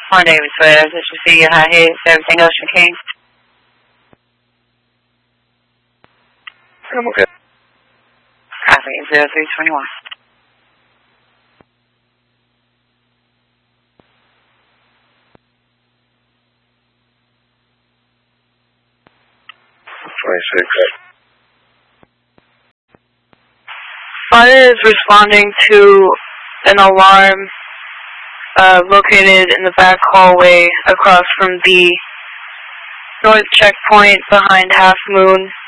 One day we swear, this should see your high heels, everything else you king. I'm okay. Copy, 0321. Fire is responding to an alarm located in the back hallway across from the north checkpoint behind Half Moon.